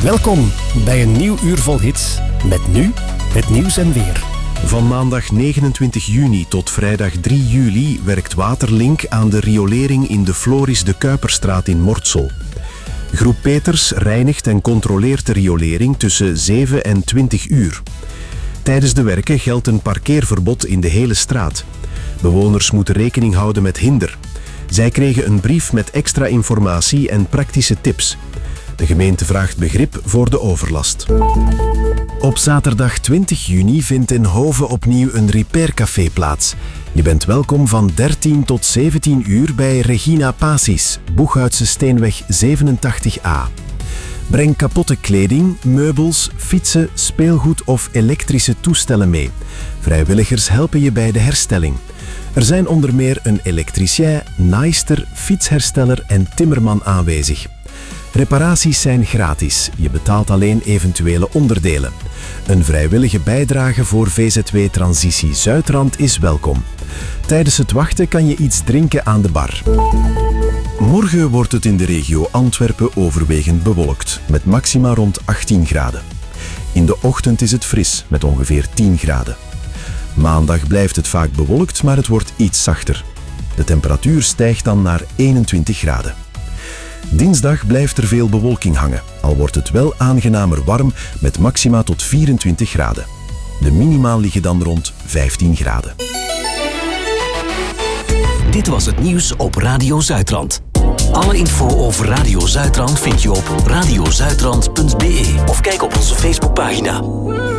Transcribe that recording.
Welkom bij een nieuw uur vol hits. Met nu het nieuws en weer. Van maandag 29 juni tot vrijdag 3 juli werkt Waterlink aan de riolering in de Floris de Kuiperstraat in Mortsel. Groep Peters reinigt en controleert de riolering tussen 7 en 20 uur. Tijdens de werken geldt een parkeerverbod in de hele straat. Bewoners moeten rekening houden met hinder. Zij kregen een brief met extra informatie en praktische tips. De gemeente vraagt begrip voor de overlast. Op zaterdag 20 juni vindt in Hove opnieuw een repaircafé plaats. Je bent welkom van 13 tot 17 uur bij Regina Pacis, Boeghoutse Steenweg 87a. Breng kapotte kleding, meubels, fietsen, speelgoed of elektrische toestellen mee. Vrijwilligers helpen je bij de herstelling. Er zijn onder meer een elektricien, naaister, fietshersteller en timmerman aanwezig. Reparaties zijn gratis. Je betaalt alleen eventuele onderdelen. Een vrijwillige bijdrage voor VZW Transitie Zuidrand is welkom. Tijdens het wachten kan je iets drinken aan de bar. Morgen wordt het in de regio Antwerpen overwegend bewolkt, met maxima rond 18 graden. In de ochtend is het fris, met ongeveer 10 graden. Maandag blijft het vaak bewolkt, maar het wordt iets zachter. De temperatuur stijgt dan naar 21 graden. Dinsdag blijft er veel bewolking hangen, al wordt het wel aangenamer warm met maxima tot 24 graden. De minima liggen dan rond 15 graden. Dit was het nieuws op Radio Zuidrand. Alle info over Radio Zuidrand vind je op radiozuidrand.be of kijk op onze Facebookpagina.